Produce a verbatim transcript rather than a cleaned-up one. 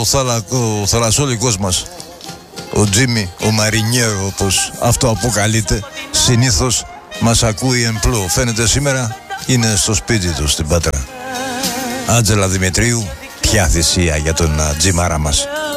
θαλακό, ο θαλασσόλικος μας, ο Τζίμι, ο Μαρινιέρο, όπως αυτό αποκαλείται, συνήθως μας ακούει εν πλώ. Φαίνεται σήμερα είναι στο σπίτι του στην Πάτρα. Άντζελα Δημητρίου, ποια θυσία για τον Τζιμάρα μας.